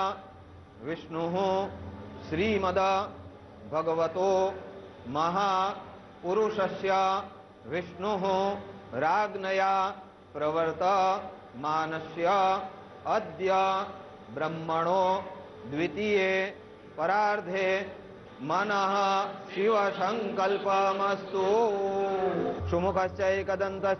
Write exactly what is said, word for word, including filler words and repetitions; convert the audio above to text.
विष्णुः श्रीमद भगवतो महापुरुषस्य विष्णुः राज्ञया प्रवर्तमानस्य अद्य ब्रह्मणो द्वितीये परार्धे मनः शिव संकल्पमस्तु। सुमुखश्च एकदन्तश्च